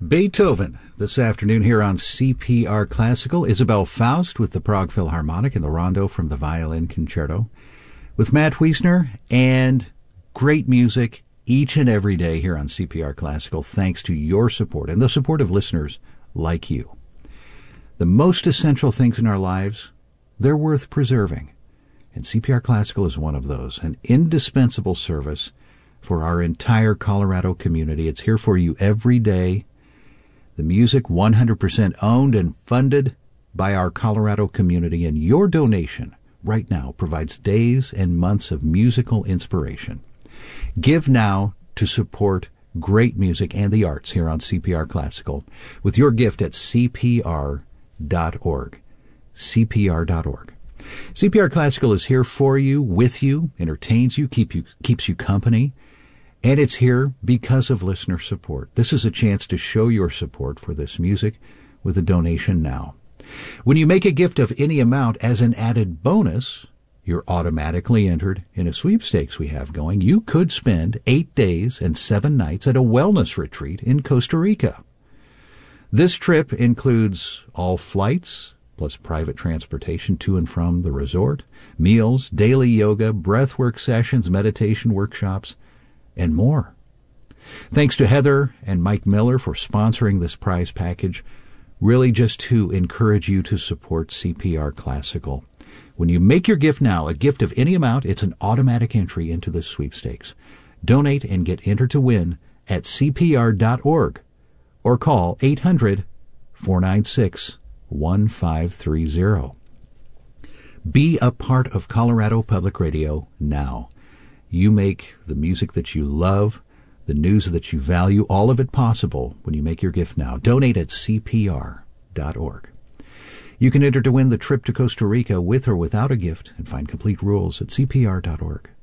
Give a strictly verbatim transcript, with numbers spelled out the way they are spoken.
Beethoven this afternoon here on C P R Classical. Isabel Faust with the Prague Philharmonic and the Rondo from the Violin Concerto with Matt Wiesner, and great music each and every day here on C P R Classical, thanks to your support and the support of listeners like you. The most essential things in our lives, they're worth preserving, and C P R Classical is one of those, an indispensable service for our entire Colorado community. It's here for you every day. The music one hundred percent owned and funded by our Colorado community, and your donation right now provides days and months of musical inspiration. Give now to support great music and the arts here on C P R Classical with your gift at C P R dot org. C P R dot org. C P R Classical is here for you, with you, entertains you, keep you keeps you company. And it's here because of listener support. This is a chance to show your support for this music with a donation now. When you make a gift of any amount as an added bonus, you're automatically entered in a sweepstakes we have going. You could spend eight days and seven nights at a wellness retreat in Costa Rica. This trip includes all flights, plus private transportation to and from the resort, meals, daily yoga, breathwork sessions, meditation workshops, and more. Thanks to Heather and Mike Miller for sponsoring this prize package, really just to encourage you to support C P R Classical. When you make your gift now, a gift of any amount, it's an automatic entry into the sweepstakes. Donate and get entered to win at C P R dot org or call eight hundred, four nine six, one five three zero. Be a part of Colorado Public Radio now. You make the music that you love, the news that you value, all of it possible when you make your gift now. Donate at C P R dot org. You can enter to win the trip to Costa Rica with or without a gift and find complete rules at C P R dot org.